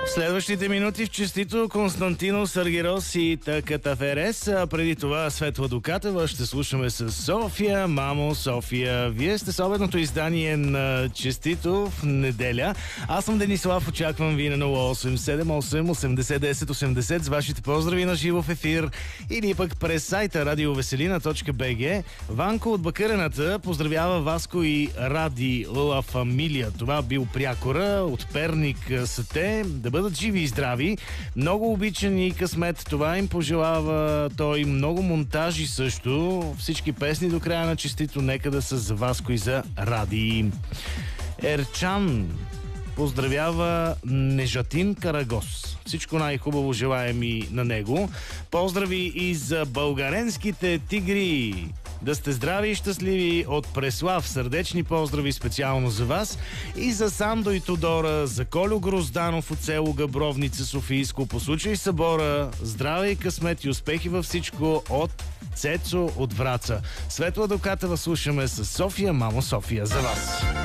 Следващите минути в честито Константино Саргирос и Такатаферес. Преди това Светла Дукатева ще слушаме с София. Мамо, София. Вие сте с обедното издание на честито в неделя. Аз съм Денислав, очаквам ви на 0878 80 10 80 с вашите поздрави на живо в ефир или пък през сайта radioveselina.bg. Ванко от Бакърената поздравява Васко и Ради Ла Фамилия. Това бил прякора от Перник са те. Да бъдат живи и здрави. Много обичани късмет. Това им пожелава той. Много монтажи също. Всички песни до края на честито. Нека да са за Васко и за Ради. Ерчан поздравява Нежатин Карагос. Всичко най-хубаво желаем и на него. Поздрави и за българенските тигри. Да сте здрави и щастливи от Преслав. Сърдечни поздрави специално за вас. И за Сандо и Тодора, за Колю Грозданов от село Габровница, Софийско. По случай събора, здраве и късмет и успехи във всичко от Цецо от Враца. Светла Дукатева слушаме с София, мамо София за вас.